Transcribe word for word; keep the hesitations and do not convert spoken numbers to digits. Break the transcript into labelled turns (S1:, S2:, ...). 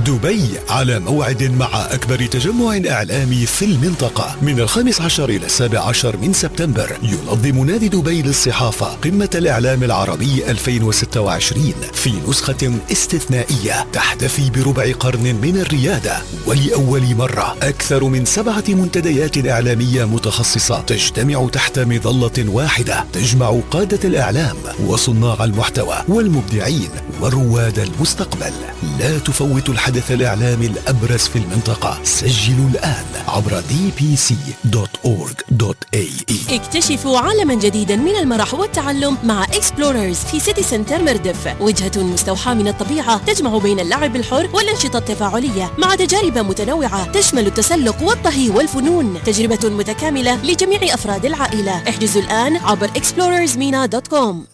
S1: دبي على موعد مع أكبر تجمع إعلامي في المنطقة من الخامس عشر إلى السابع عشر من سبتمبر. ينظم نادي دبي للصحافة قمة الإعلام العربي ألفين وستة وعشرين في نسخة استثنائية تحتفي بربع قرن من الريادة، ولأول مرة أكثر من سبعة منتديات إعلامية متخصصة تجتمع تحت مظلة واحدة تجمع قادة الإعلام وصناع المحتوى والمبدعين ورواد المستقبل. لا تفوتوا الحدث الإعلامي الأبرز في المنطقة. سجلوا الآن عبر دي بي سي دوت أورغ دوت إيه إي.
S2: اكتشفوا عالما جديدا من المرح والتعلم مع إكسبلوررز في سيتي سنتر مردف، وجهة مستوحاة من الطبيعة تجمع بين اللعب الحر والأنشطة التفاعلية مع تجارب متنوعة تشمل التسلق والطهي والفنون. تجربة متكاملة لجميع أفراد العائلة. احجزوا الآن عبر إكسبلوررز مينا دوت كوم.